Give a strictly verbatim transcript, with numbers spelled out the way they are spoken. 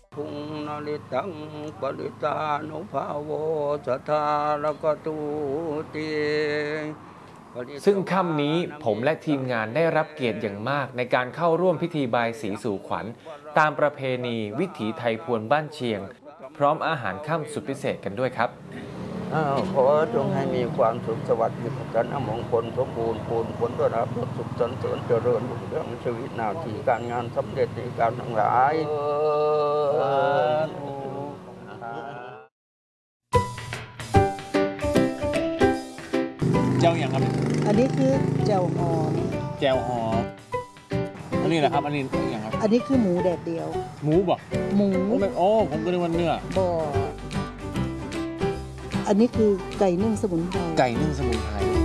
ทุงนริตังปริตานุภาโวสัทธารกตูติซึ่งค่ำนี้ผมและทีมงานได้รับเกียรติอย่างมากในการเข้าร่วมพิธีบายสีสู่ขวัญตามประเพณีวิถีไทยพวนบ้านเชียงพร้อมอาหารค่ำสุดพิเศษกันด้วยครับขอจงให้มีความสุขสวัสดิ์กันอมงคลสมบูรณ์ผลผลด้วยรับสุขสันต์เจริญรุ่งเรืองชีวิตหน้าที่การงานสำเร็จในการทั้งหลายเจ้าอย่างครับอันนี้คือแจ่วหอมแจ่วหอมอันนี้แหละครับอันนี้อย่างครับอันนี้คือหมูแดดเดียวหมูบ่หมูโอ้ผมก็นึกว่าเนื้อบ่อันนี้คือไก่นึ่งสมุนไพรไก่นึ่งสมุนไพร